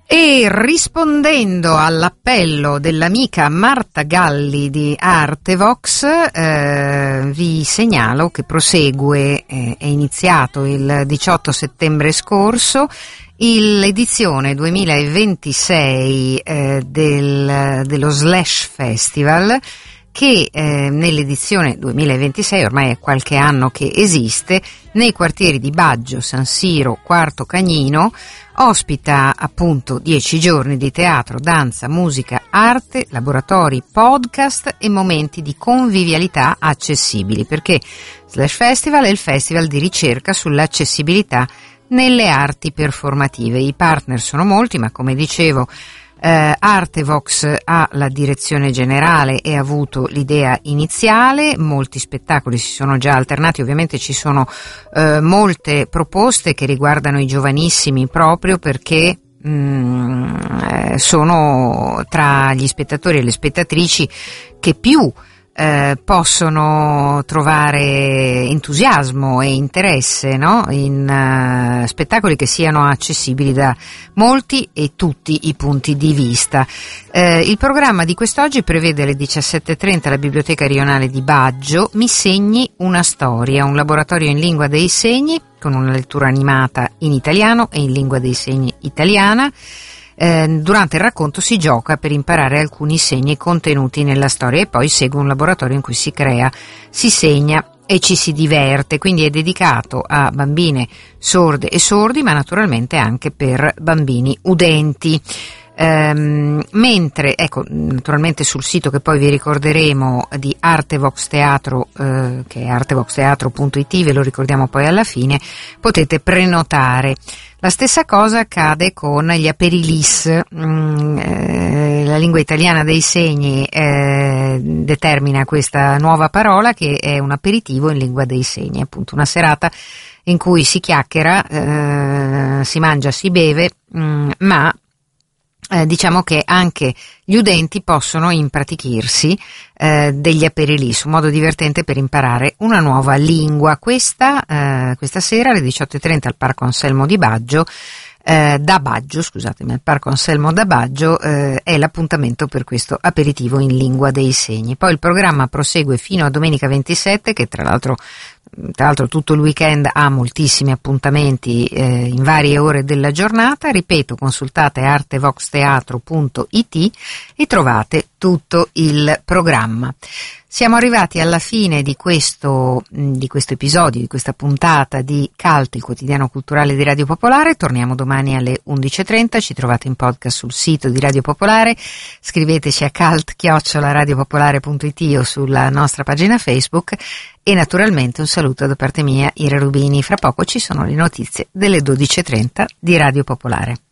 E rispondendo all'appello dell'amica Marta Galli di Artevox, vi segnalo che prosegue, è iniziato il 18 settembre scorso, l'edizione 2026 dello Slash Festival, che nell'edizione 2026, ormai è qualche anno che esiste, nei quartieri di Baggio, San Siro, Quarto Cagnino, ospita appunto 10 giorni di teatro, danza, musica, arte, laboratori, podcast e momenti di convivialità accessibili, perché Slash Festival è il festival di ricerca sull'accessibilità nelle arti performative. I partner sono molti, ma come dicevo, Artevox ha la direzione generale e ha avuto l'idea iniziale. Molti spettacoli si sono già alternati, ovviamente ci sono molte proposte che riguardano i giovanissimi, proprio perché sono tra gli spettatori e le spettatrici che più possono trovare entusiasmo e interesse, no? In spettacoli che siano accessibili da molti e tutti i punti di vista. Il programma di quest'oggi prevede alle 17:30 alla Biblioteca Rionale di Baggio Mi segni una storia, un laboratorio in lingua dei segni con una lettura animata in italiano e in lingua dei segni italiana. Durante il racconto si gioca per imparare alcuni segni contenuti nella storia e poi segue un laboratorio in cui si crea, si segna e ci si diverte, quindi è dedicato a bambine sorde e sordi, ma naturalmente anche per bambini udenti. Mentre, ecco, naturalmente sul sito che poi vi ricorderemo di Artevox Teatro, che è artevoxteatro.it, ve lo ricordiamo poi alla fine, potete prenotare. La stessa cosa accade con gli aperilis. La lingua italiana dei segni determina questa nuova parola, che è un aperitivo in lingua dei segni, appunto una serata in cui si chiacchiera, si mangia, si beve, ma diciamo che anche gli udenti possono impratichirsi degli aperilis, un modo divertente per imparare una nuova lingua. Questa sera alle 18:30 al Parco Anselmo di Baggio, al Parco Anselmo da Baggio, è l'appuntamento per questo aperitivo in lingua dei segni. Poi il programma prosegue fino a domenica 27, che tra l'altro tutto il weekend ha moltissimi appuntamenti in varie ore della giornata. Ripeto, consultate artevoxteatro.it e trovate tutto il programma. Siamo arrivati alla fine di questo episodio, di questa puntata di Cult, il quotidiano culturale di Radio Popolare. Torniamo domani alle 11:30, ci trovate in podcast sul sito di Radio Popolare, scriveteci a cult@radiopopolare.it o sulla nostra pagina Facebook, e naturalmente un saluto da parte mia, Ira Rubini. Fra poco ci sono le notizie delle 12:30 di Radio Popolare.